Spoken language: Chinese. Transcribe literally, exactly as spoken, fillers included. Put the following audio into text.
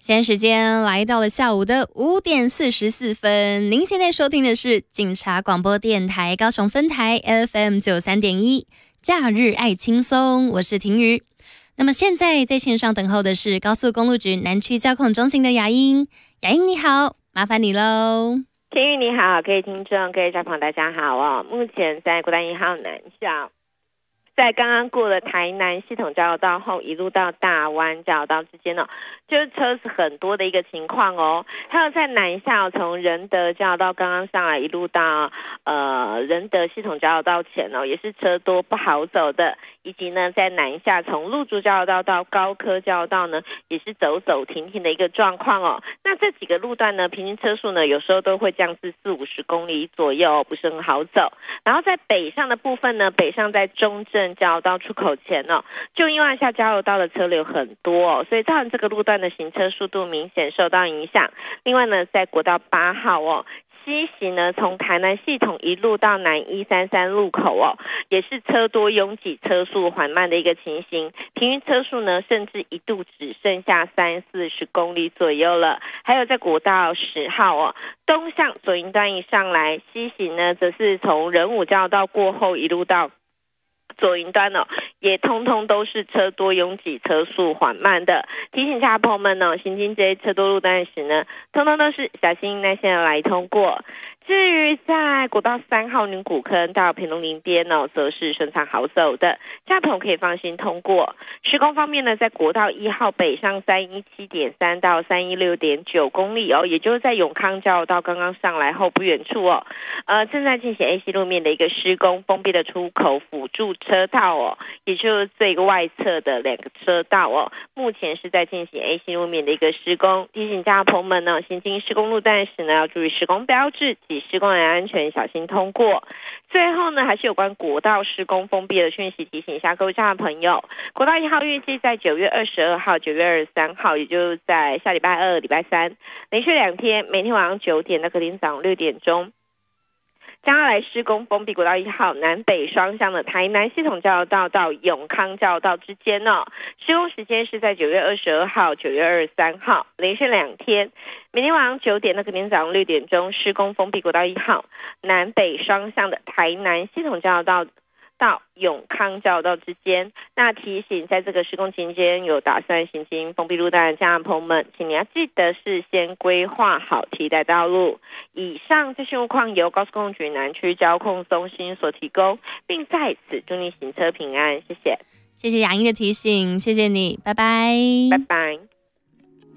现在时间来到了下午的五点四十四分，您现在收听的是警察广播电台高雄分台 F M 九三点一，假日爱轻松，我是婷瑜。那么现在在线上等候的是高速公路局南区交控中心的雅英，雅英你好，麻烦你喽。 婷瑜你好，各位听众、各位家朋友大家好哦。目前在国道一号南校，在刚刚过了台南系统交流道后，一路到大湾交流道之间呢、哦，就是车子很多的一个情况哦。还有在南校从仁德交流道刚刚上来，一路到呃仁德系统交流道前哦，也是车多不好走的。以及呢，在南下从鹿竹交流道到高科交流道呢，也是走走停停的一个状况哦。那这几个路段呢，平均车速呢，有时候都会降至四五十公里左右，不是很好走。然后在北上的部分呢，北上在中正交流道出口前哦，就因为下交流道的车流很多哦，所以造成这个路段的行车速度明显受到影响。另外呢，在国道八号哦。西行呢，从台南系统一路到南一三三路口哦，也是车多拥挤、车速缓慢的一个情形。平均车速呢，甚至一度只剩下三四十公里左右了。还有在国道十号哦，东向左营端一上来，西行呢，则是从仁武交流道过后一路到左营端哦，也通通都是车多拥挤、车速缓慢的。提醒家朋友们呢、哦，行经这些车多路段时呢，通通都是小心耐心的来通过。至于在国道三号女古坑到屏东林边呢，则是顺畅好走的，家朋友可以放心通过。施工方面呢，在国道一号北上三一七点三到三一六点九公里哦，也就是在永康交流道刚刚上来后不远处哦，呃，正在进行 A C 路面的一个施工，封闭的出口辅助车道哦，也就是这个外侧的两个车道哦，目前是在进行 A C 路面的一个施工。提醒家朋友们呢，行经施工路段时呢，要注意施工标志及施工人安全，小心通过。最后呢，还是有关国道施工封闭的讯息，提醒一下各位家的朋友，国道一号预计在九月二十二号、九月二十三号，也就是在下礼拜二、礼拜三，连续两天，每天晚上九点到隔天早上六点钟。将要来施工封闭国道一号南北双向的台南系统交流道到永康交流道之间哦，施工时间是在九月二十二号、九月二十三号，连续两天，每天晚上九点到隔天早上六点钟施工封闭国道一号南北双向的台南系统交流道到永康交流道之间。那提醒在这个施工期间有打算行经封闭路段的家人朋友们，请你要记得事先规划好替代道路。以上这些路况由高速公路局南区交控中心所提供，并在此祝你行车平安，谢谢。 谢谢雅英的提醒，谢谢你，拜拜， 拜拜。